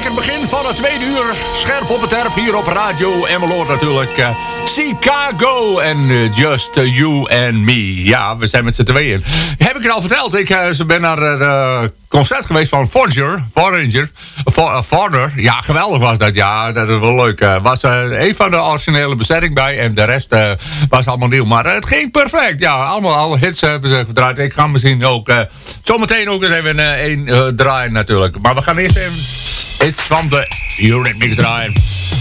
lekker begin van het tweede uur. Scherp op het terp hier op Radio Emmeloord natuurlijk. Chicago en Just You and Me. Ja, we zijn met z'n tweeën. Heb ik het al verteld? Ik ben naar het concert geweest van Foreigner. Ja, geweldig was dat. Ja, dat is wel leuk. Was een van de originele bezetting bij. En de rest was allemaal nieuw. Maar het ging perfect. Ja, allemaal alle hits hebben ze gedraaid. Ik ga misschien ook zometeen ook eens even één draaien natuurlijk. Maar we gaan eerst even iets van de Eurythmics draaien.